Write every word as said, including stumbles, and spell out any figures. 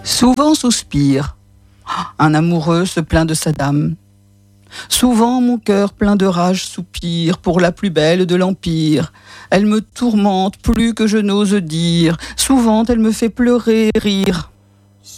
Souvent souspire un amoureux se plaint de sa dame. Souvent mon cœur plein de rage soupire pour la plus belle de l'empire. Elle me tourmente plus que je n'ose dire. Souvent elle me fait pleurer et rire.